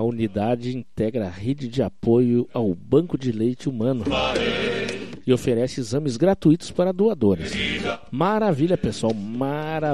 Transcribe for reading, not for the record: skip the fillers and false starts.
unidade integra a rede de apoio ao Banco de Leite Humano e oferece exames gratuitos para doadores. Maravilha, pessoal, maravilha.